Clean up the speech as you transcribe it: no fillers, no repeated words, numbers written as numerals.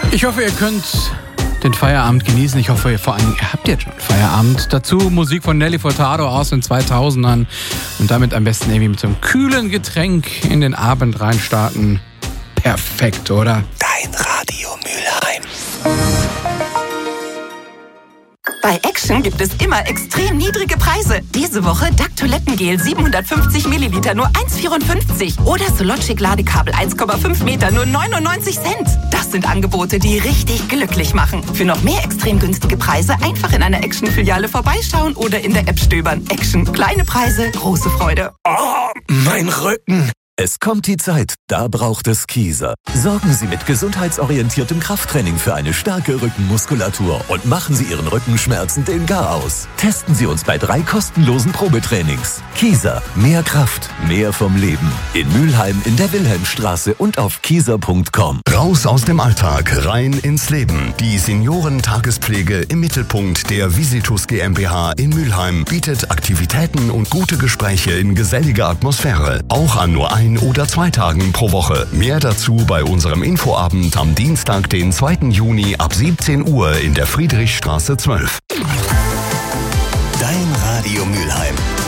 Ich hoffe, ihr könnt den Feierabend genießen. Ich hoffe, vor allem, ihr habt jetzt schon Feierabend. Dazu Musik von Nelly Furtado aus den 2000ern. Und damit am besten irgendwie mit so einem kühlen Getränk in den Abend reinstarten. Perfekt, oder? Dein Radio Mülheim. Bei Action gibt es immer extrem niedrige Preise. Diese Woche DAC Toilettengel 750 Milliliter nur 1,54. Oder Sologic Ladekabel 1,5 Meter nur 99 Cent. Das sind Angebote, die richtig glücklich machen. Für noch mehr extrem günstige Preise einfach in einer Action-Filiale vorbeischauen oder in der App stöbern. Action. Kleine Preise, große Freude. Oh, mein Rücken. Es kommt die Zeit, da braucht es Kieser. Sorgen Sie mit gesundheitsorientiertem Krafttraining für eine starke Rückenmuskulatur und machen Sie Ihren Rückenschmerzen den Gar aus. Testen Sie uns bei 3 kostenlosen Probetrainings. Kieser, mehr Kraft, mehr vom Leben. In Mülheim in der Wilhelmstraße und auf kieser.com. Raus aus dem Alltag, rein ins Leben. Die Seniorentagespflege im Mittelpunkt der Visitus GmbH in Mülheim bietet Aktivitäten und gute Gespräche in geselliger Atmosphäre. Auch an nur 1 oder 2 Tagen pro Woche. Mehr dazu bei unserem Infoabend am Dienstag, den 2. Juni ab 17 Uhr in der Friedrichstraße 12. Dein Radio Mülheim.